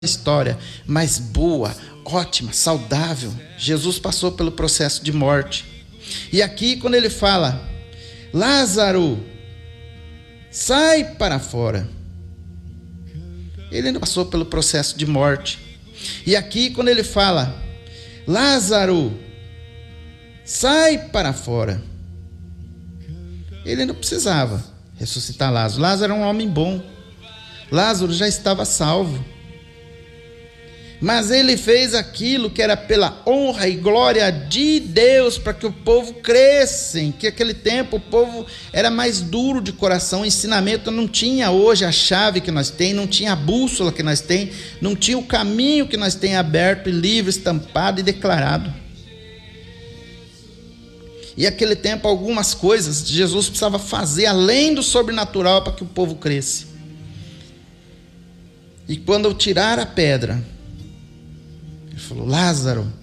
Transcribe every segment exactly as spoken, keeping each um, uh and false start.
história, mas boa, ótima, saudável. Jesus passou pelo processo de morte. E aqui quando ele fala, Lázaro, sai para fora. Ele não passou pelo processo de morte. E aqui quando ele fala, Lázaro, sai para fora. Ele não precisava ressuscitar Lázaro. Lázaro era um homem bom. Lázaro já estava salvo. Mas ele fez aquilo que era pela honra e glória de Deus, para que o povo crescesse, que naquele tempo o povo era mais duro de coração, o ensinamento não tinha hoje a chave que nós temos, não tinha a bússola que nós temos, não tinha o caminho que nós temos aberto e livre, estampado e declarado. E naquele tempo algumas coisas Jesus precisava fazer além do sobrenatural para que o povo cresça. E quando eu tirar a pedra, ele falou, Lázaro,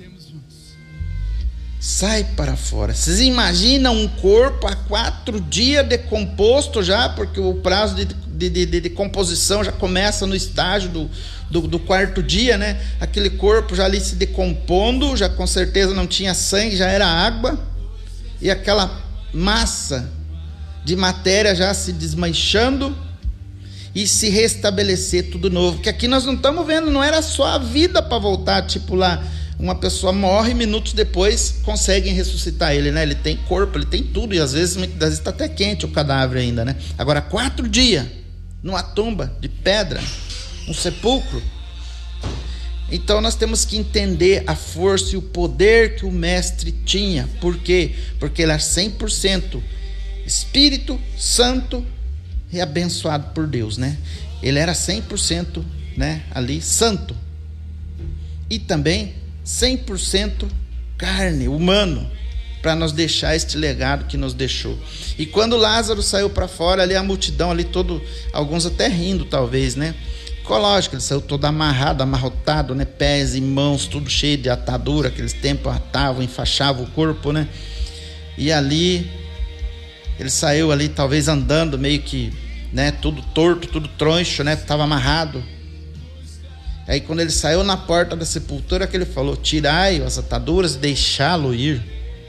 sai para fora. Vocês imaginam um corpo há quatro dias decomposto já, porque o prazo de, de, de, de decomposição já começa no estágio do, do, do quarto dia, né? Aquele corpo já ali se decompondo, já com certeza não tinha sangue, já era água, e aquela massa de matéria já se desmanchando e se restabelecer tudo novo. Que aqui nós não estamos vendo, não era só a vida para voltar, tipo lá, uma pessoa morre, minutos depois conseguem ressuscitar ele, né? Ele tem corpo, ele tem tudo, e às vezes, muitas vezes está até quente o cadáver ainda, né? Agora, quatro dias, numa tumba de pedra, um sepulcro. Então nós temos que entender a força e o poder que o mestre tinha. Por quê? Porque ele era cem por cento Espírito Santo e abençoado por Deus, né? Ele era cem por cento, né, ali santo, e também cem por cento carne, humano, para nos deixar este legado que nos deixou. E quando Lázaro saiu para fora, ali a multidão, ali todo, alguns até rindo talvez, né? Lógico, ele saiu todo amarrado, amarrotado, né? Pés e mãos, tudo cheio de atadura, aqueles tempos atavam, enfaixavam o corpo, né? E ali ele saiu ali, talvez andando meio que, né, tudo torto, tudo troncho, né, estava amarrado. Aí quando ele saiu na porta da sepultura, que ele falou, tirai as ataduras e deixá-lo ir,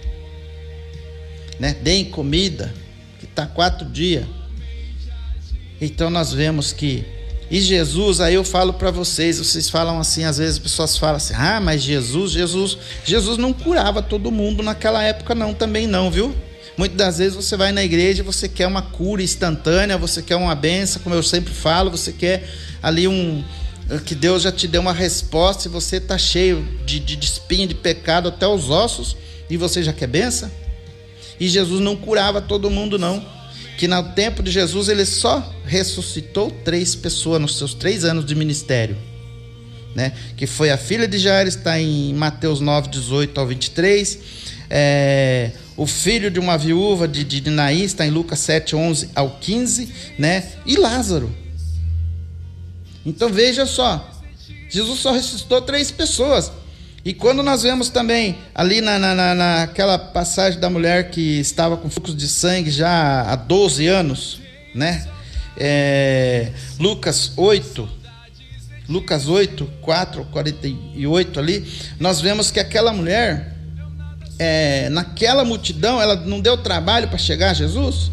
né, deem comida, que está quatro dias. Então nós vemos que, e Jesus, aí eu falo para vocês, vocês falam assim, às vezes as pessoas falam assim, ah, mas Jesus, Jesus, Jesus não curava todo mundo naquela época não, também não, viu? Muitas das vezes você vai na igreja e você quer uma cura instantânea, você quer uma bênção, como eu sempre falo, você quer ali um, que Deus já te deu uma resposta e você está cheio de, de, de espinho, de pecado até os ossos, e você já quer bênção? E Jesus não curava todo mundo não, que no tempo de Jesus ele só ressuscitou três pessoas nos seus três anos de ministério, né? Que foi a filha de Jairo, está em Mateus nove, dezoito ao vinte e três, é... o filho de uma viúva de, de, de Naí, está em Lucas sete, onze ao quinze, né? E Lázaro. Então veja só, Jesus só ressuscitou três pessoas. E quando nós vemos também ali na, na, na, naquela passagem da mulher que estava com fluxo de sangue já há doze anos, né? É, Lucas oito, Lucas oito, quatro, quarenta e oito ali, nós vemos que aquela mulher, É, naquela multidão, ela não deu trabalho para chegar a Jesus,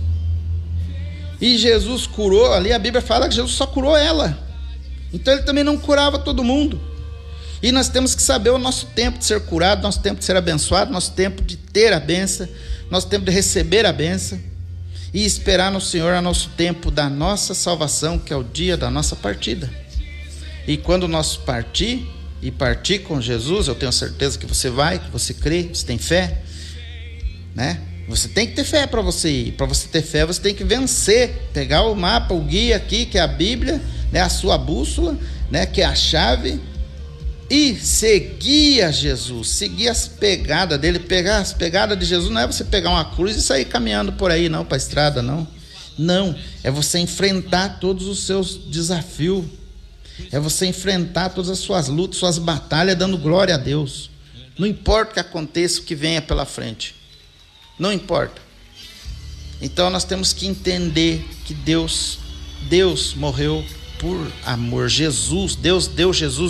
e Jesus curou ali, a Bíblia fala que Jesus só curou ela, então ele também não curava todo mundo. E nós temos que saber o nosso tempo de ser curado, nosso tempo de ser abençoado, nosso tempo de ter a bênção, nosso tempo de receber a bênção, e esperar no Senhor a nosso tempo da nossa salvação, que é o dia da nossa partida. E quando nós partir e partir com Jesus, eu tenho certeza que você vai, que você crê, você tem fé, né? Você tem que ter fé para você ir. Para você ter fé, você tem que vencer, pegar o mapa, o guia aqui, que é a Bíblia, né? A sua bússola, né? Que é a chave, e seguir a Jesus, seguir as pegadas dele. Pegar as pegadas de Jesus não é você pegar uma cruz e sair caminhando por aí, não, para a estrada, não. Não, é você enfrentar todos os seus desafios. É você enfrentar todas as suas lutas, suas batalhas, dando glória a Deus. Não importa o que aconteça, o que venha pela frente. Não importa. Então nós temos que entender que Deus, Deus morreu por amor. Jesus, Deus deu Jesus